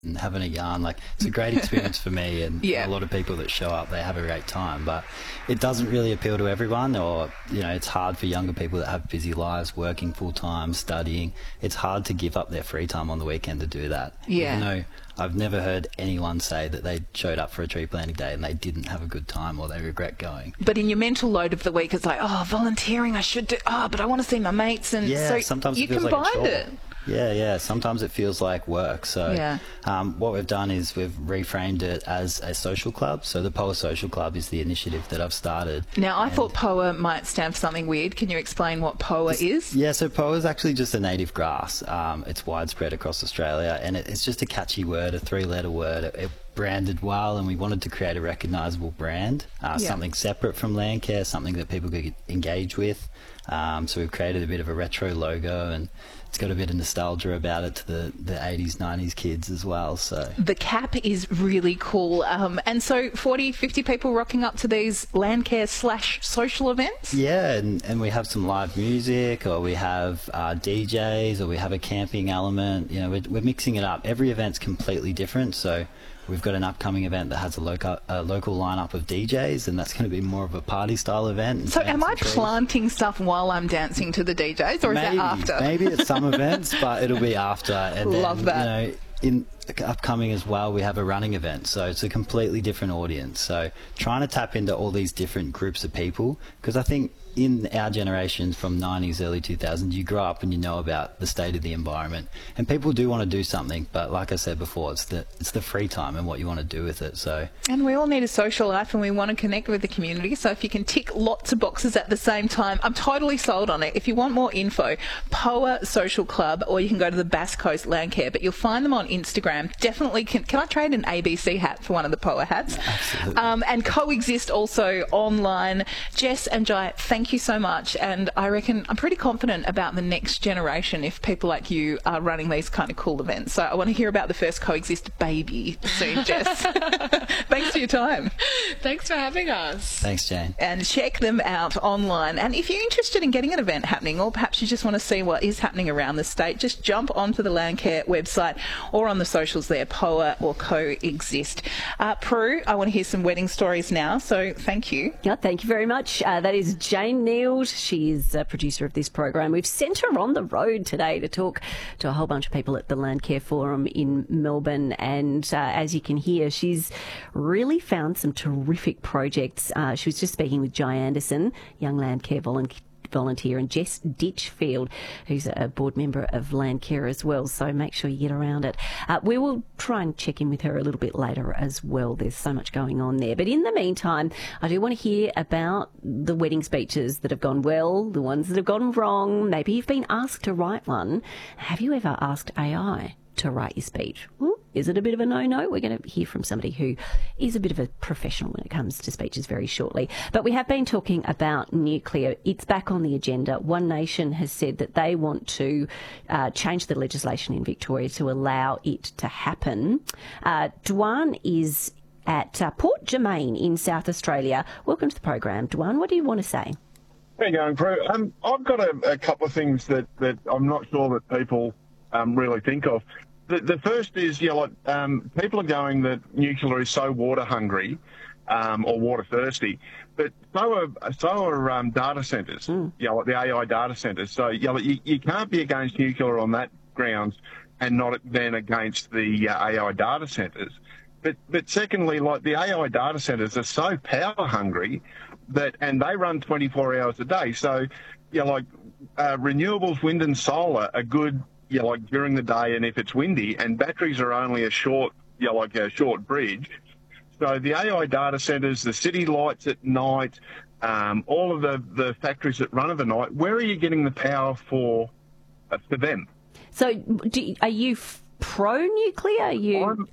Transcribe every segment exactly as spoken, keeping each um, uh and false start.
and having a yarn. Like, it's a great experience for me, and Yeah. a lot of people that show up, they have a great time, but it doesn't really appeal to everyone, or, you know, it's hard for younger people that have busy lives, working full-time, studying. It's hard to give up their free time on the weekend to do that. Yeah. Even though I've never heard anyone say that they showed up for a tree planting day and they didn't have a good time or they regret going. But in your mental load of the week, it's like, oh, volunteering, I should do, oh, but I want to see my mates. And Yeah, so sometimes you it feels like a combined chore. it. Yeah, yeah. Sometimes it feels like work. So Yeah. um, what we've done is we've reframed it as a social club. So the P O A Social Club is the initiative that I've started. Now, I And- thought P O A might stand for something weird. Can you explain what P O A is? Yeah, so P O A is actually just a native grass. Um, it's widespread across Australia, and it, it's just a catchy word, a three-letter word. It, it branded well, and we wanted to create a recognisable brand, uh, Yeah. something separate from Landcare, something that people could engage with. Um, so we've created a bit of a retro logo, and it's got a bit of nostalgia about it to the, the eighties, nineties kids as well. So The cap is really cool. Um, and so forty, fifty people rocking up to these Landcare slash social events? yeah, and, and we have some live music, or we have uh, D Js, or we have a camping element. You know, we're, we're mixing it up. Every event's completely different. So we've got an upcoming event that has a local a local lineup of D Js, and that's going to be more of a party style event. So am I Trees. planting stuff while I'm dancing to the D Js, or is maybe, that after? Maybe at some events, but it'll be after. And then, Love that. You know, in upcoming as well, we have a running event, so it's a completely different audience. So trying to tap into all these different groups of people, because I think in our generation from nineties, early two thousands, you grow up and you know about the state of the environment, and people do want to do something, but like I said before, it's the it's the free time and what you want to do with it. So And we all need a social life, and we want to connect with the community. So if you can tick lots of boxes at the same time, I'm totally sold on it. If you want more info, P O A Social Club, or you can go to the Bass Coast Landcare, but you'll find them on Instagram. Definitely, can, can I trade an A B C hat for one of the P O A hats? Absolutely. Um, and coexist also online. Jess and Jai, thank you so much. And I reckon I'm pretty confident about the next generation if people like you are running these kind of cool events. So I want to hear about the first coexist baby soon, Jess. Thanks for your time. Thanks for having us. thanks, Jane. And check them out online. And if you're interested in getting an event happening, or perhaps you just want to see what is happening around the state, just jump onto the Landcare website or on the socials there, P O A or Coexist. Uh, Prue, I want to hear some wedding stories now, so thank you. Yeah, thank you very much. Uh, that is Jane Neild. She is a producer of this program. We've sent her on the road today to talk to a whole bunch of people at the Landcare Forum in Melbourne. And uh, as you can hear, she's really found some terrific projects. Uh, she was just speaking with Jai Anderson, young Landcare volunteer. volunteer and Jess Ditchfield, who's a board member of Landcare as well, so make sure you get around it. Uh, we will try and check in with her a little bit later as well. There's so much going on there. But in the meantime, I do want to hear about the wedding speeches that have gone well, the ones that have gone wrong. Maybe you've been asked to write one. Have you ever asked A I to write your speech? Well, is it a bit of a no-no? We're going to hear from somebody who is a bit of a professional when it comes to speeches very shortly. But we have been talking about nuclear. It's back on the agenda. One Nation has said that they want to uh, change the legislation in Victoria to allow it to happen. Uh, Dwan is at uh, Port Germain in South Australia. Welcome to the program, Dwan. What do you want to say? How you going, Prue? Um, I've got a, a couple of things that, that I'm not sure that people um, really think of. The, the first is, you know, like, um, people are going that nuclear is so water hungry um, or water thirsty, but so are, so are um, data centres, mm. you know, like the A I data centres. So you, know, you, you can't be against nuclear on that grounds and not then against the uh, A I data centres. But, but secondly, like the A I data centres are so power hungry that, and they run twenty-four hours a day. So, you know, like uh, renewables, wind and solar are good, you know, like during the day and if it's windy, and batteries are only a short, you know, like a short bridge. So the A I data centres, the city lights at night, um, all of the, the factories that run overnight, where are you getting the power for uh, for them? So do, are you f- pro-nuclear? Are you... I'm,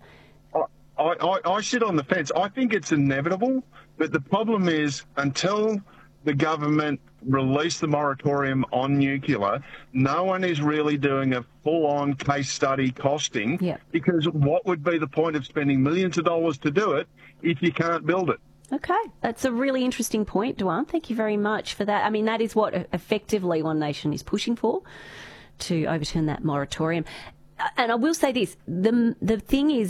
I, I, I sit on the fence. I think it's inevitable, but the problem is until the government release the moratorium on nuclear, no one is really doing a full-on case study costing, yeah. because what would be the point of spending millions of dollars to do it if you can't build it? Okay, that's a really interesting point, Dwan. Thank you very much for that. I mean, that is what effectively One Nation is pushing for, to overturn that moratorium. and I will say this: the the thing is,